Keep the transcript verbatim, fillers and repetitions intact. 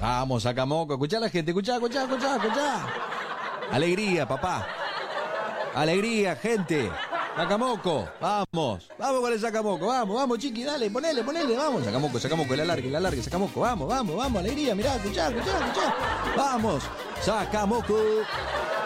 Vamos, Sacamoco. Escuchá a la gente. Escuchá, escuchá, escuchá, escuchá. Alegría, papá. Alegría, gente. Sacamoco. Vamos. Vamos con el Sacamoco. Vamos, vamos, chiqui. Dale, ponele, ponele. Vamos. Sacamoco, Sacamoco. El alargue, el alargue. Sacamoco. Vamos, vamos, vamos. Alegría. Mirá, escuchá, escuchá, escuchá. Vamos. Sacamoco.